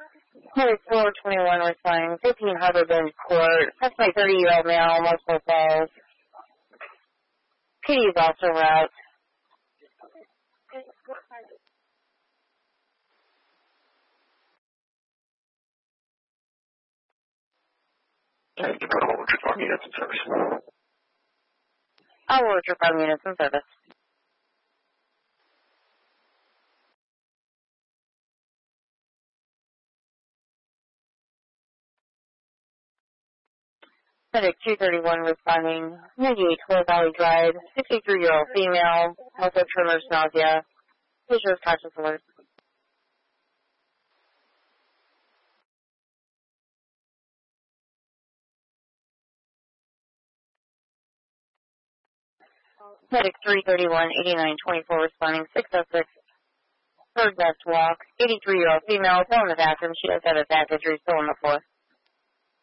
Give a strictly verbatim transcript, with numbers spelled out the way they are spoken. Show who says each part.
Speaker 1: Medic four twenty-one responding, fifteen Harbor Bend Court, suspect thirty-year-old male, multiple falls. P D is also route.
Speaker 2: Thank you for all your farm units in service.
Speaker 1: All Orchard Farm units in service. Medic two thirty-one responding, ninety-eight Twelve Valley Drive, sixty-three-year-old female, also tremors, nausea, seizures, conscious alert. Medic three thirty-one, eighty-nine twenty-four responding, six oh six, Third West Walk, eighty-three-year-old female, still in the bathroom. She does have a back injury, still on the floor.